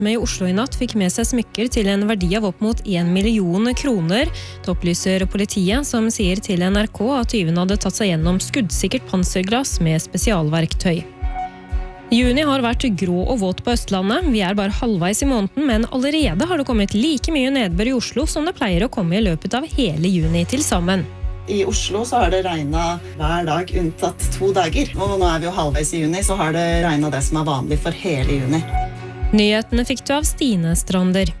med i Oslo i natt fikk med seg smykker til en verdi av opp mot 1 million kroner. Det opplyser politiet, som sier til NRK at tyven hadde tatt seg gjennom skuddsikkert panserglass med spesialverktøy. Juni har vært grå og våt på Østlandet. Vi er bare halvveis i måneden, men allerede har det kommet like mye nedbør i Oslo som det pleier å komme i løpet av hele juni til sammen. I Oslo så har det regnet hver dag unntatt 2 dager. Og nå er vi jo halvveis i juni, så har det regnet det som er vanlig for hele juni. Nyhetene fikk du av Stine Strander.